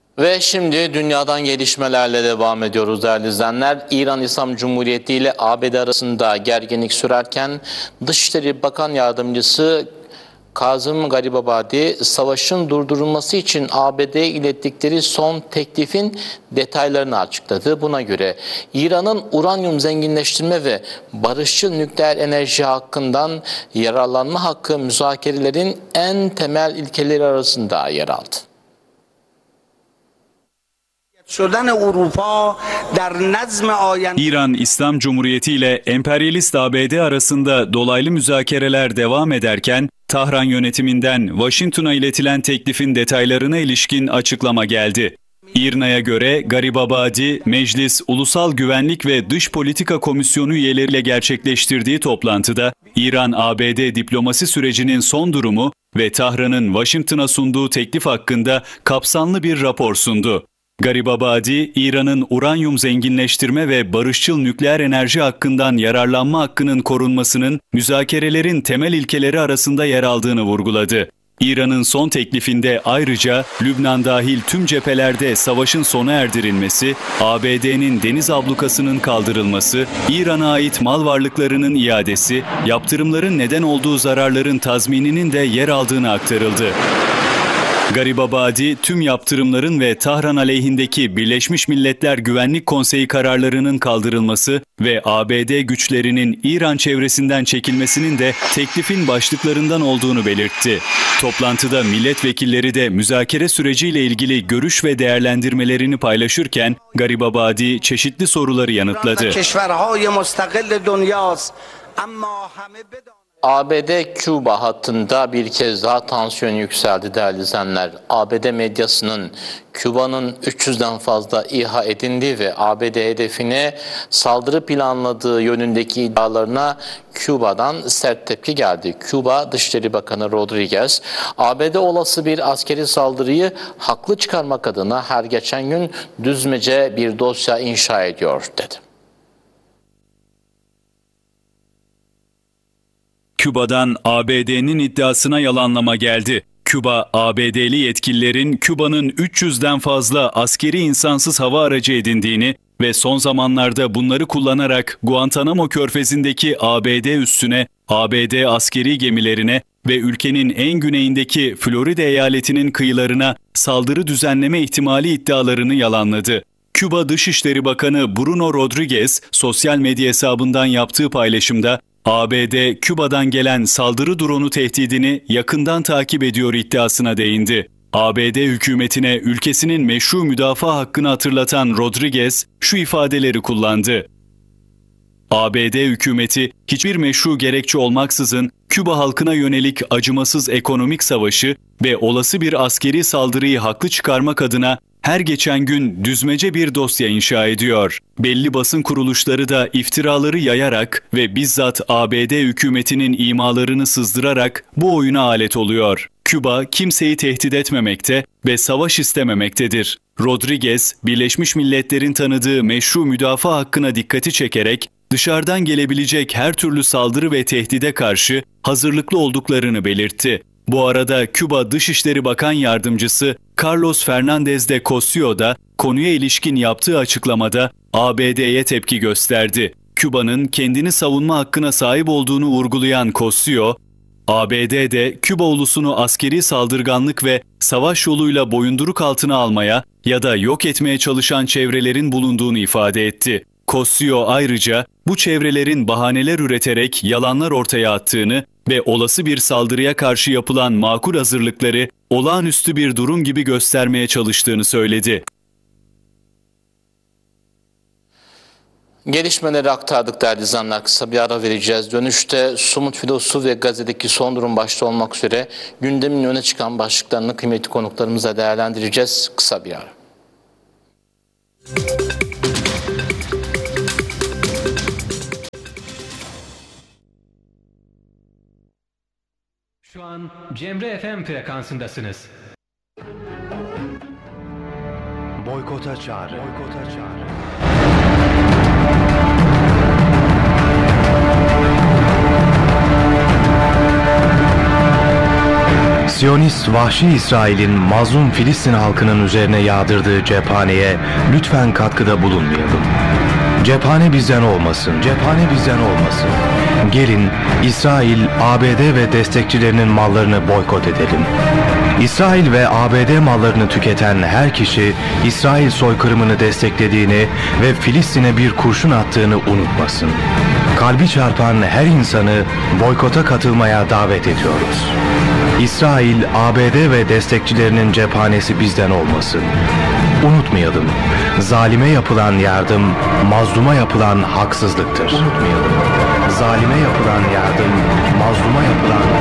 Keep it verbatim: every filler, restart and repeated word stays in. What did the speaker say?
Ve şimdi dünyadan gelişmelerle devam ediyoruz değerli izleyenler. İran İslam Cumhuriyeti ile A B D arasında gerginlik sürerken Dışişleri Bakan Yardımcısı Kazım Garibabadi, savaşın durdurulması için A B D'ye ilettikleri son teklifin detaylarını açıkladı. Buna göre İran'ın uranyum zenginleştirme ve barışçıl nükleer enerji hakkından yararlanma hakkı müzakerelerin en temel ilkeleri arasında yer aldı. İran İslam Cumhuriyeti ile emperyalist A B D arasında dolaylı müzakereler devam ederken Tahran yönetiminden Washington'a iletilen teklifin detaylarına ilişkin açıklama geldi. İRNA'ya göre Garibabadi, Meclis Ulusal Güvenlik ve Dış Politika Komisyonu üyeleriyle gerçekleştirdiği toplantıda İran-A B D diplomasi sürecinin son durumu ve Tahran'ın Washington'a sunduğu teklif hakkında kapsamlı bir rapor sundu. Garibabadi, İran'ın uranyum zenginleştirme ve barışçıl nükleer enerji hakkından yararlanma hakkının korunmasının müzakerelerin temel ilkeleri arasında yer aldığını vurguladı. İran'ın son teklifinde ayrıca Lübnan dahil tüm cephelerde savaşın sona erdirilmesi, A B D'nin deniz ablukasının kaldırılması, İran'a ait mal varlıklarının iadesi, yaptırımların neden olduğu zararların tazmininin de yer aldığını aktarıldı. Garibabadi, tüm yaptırımların ve Tahran aleyhindeki Birleşmiş Milletler Güvenlik Konseyi kararlarının kaldırılması ve A B D güçlerinin İran çevresinden çekilmesinin de teklifin başlıklarından olduğunu belirtti. Toplantıda milletvekilleri de müzakere süreciyle ilgili görüş ve değerlendirmelerini paylaşırken Garibabadi çeşitli soruları yanıtladı. A B D-Küba hattında bir kez daha tansiyon yükseldi değerli izleyenler. A B D medyasının Küba'nın üç yüzden fazla İHA edindiği ve A B D hedefine saldırı planladığı yönündeki iddialarına Küba'dan sert tepki geldi. Küba Dışişleri Bakanı Rodriguez, A B D olası bir askeri saldırıyı haklı çıkarmak adına her geçen gün düzmece bir dosya inşa ediyor dedi. Küba'dan A B D'nin iddiasına yalanlama geldi. Küba, A B D'li yetkililerin Küba'nın üç yüzden fazla askeri insansız hava aracı edindiğini ve son zamanlarda bunları kullanarak Guantanamo körfezindeki A B D üssüne, A B D askeri gemilerine ve ülkenin en güneyindeki Florida eyaletinin kıyılarına saldırı düzenleme ihtimali iddialarını yalanladı. Küba Dışişleri Bakanı Bruno Rodriguez sosyal medya hesabından yaptığı paylaşımda A B D, Küba'dan gelen saldırı dronu tehdidini yakından takip ediyor iddiasına değindi. A B D hükümetine ülkesinin meşru müdafaa hakkını hatırlatan Rodriguez şu ifadeleri kullandı. A B D hükümeti hiçbir meşru gerekçe olmaksızın Küba halkına yönelik acımasız ekonomik savaşı ve olası bir askeri saldırıyı haklı çıkarmak adına her geçen gün düzmece bir dosya inşa ediyor. Belli basın kuruluşları da iftiraları yayarak ve bizzat A B D hükümetinin imalarını sızdırarak bu oyuna alet oluyor. Küba kimseyi tehdit etmemekte ve savaş istememektedir. Rodriguez, Birleşmiş Milletler'in tanıdığı meşru müdafaa hakkına dikkati çekerek dışarıdan gelebilecek her türlü saldırı ve tehdide karşı hazırlıklı olduklarını belirtti. Bu arada Küba Dışişleri Bakan Yardımcısı Carlos Fernández de Cosío da konuya ilişkin yaptığı açıklamada A B D'ye tepki gösterdi. Küba'nın kendini savunma hakkına sahip olduğunu vurgulayan Cosío, A B D'de Küba ulusunu askeri saldırganlık ve savaş yoluyla boyunduruk altına almaya ya da yok etmeye çalışan çevrelerin bulunduğunu ifade etti. Cosío ayrıca bu çevrelerin bahaneler üreterek yalanlar ortaya attığını ve olası bir saldırıya karşı yapılan makul hazırlıkları olağanüstü bir durum gibi göstermeye çalıştığını söyledi. Gelişmeleri aktardık değerli izleyenler. Kısa bir ara vereceğiz. Dönüşte Sumut Filosu ve Gazze'deki son durum başta olmak üzere gündemin öne çıkan başlıklarını kıymetli konuklarımıza değerlendireceğiz. Kısa bir ara. Şu an Cemre F M frekansındasınız. Boykota çağrı. Boykota çağrı. Siyonist vahşi İsrail'in mazlum Filistin halkının üzerine yağdırdığı cephaneye lütfen katkıda bulunmayalım. Cephane bizden olmasın, cephane bizden olmasın. Gelin İsrail, A B D ve destekçilerinin mallarını boykot edelim. İsrail ve A B D mallarını tüketen her kişi İsrail soykırımını desteklediğini ve Filistin'e bir kurşun attığını unutmasın. Kalbi çarpan her insanı boykota katılmaya davet ediyoruz. İsrail, A B D ve destekçilerinin cephanesi bizden olmasın. Unutmayalım, zalime yapılan yardım, mazluma yapılan haksızlıktır. Unutmayalım, zalime yapılan yardım, mazluma yapılan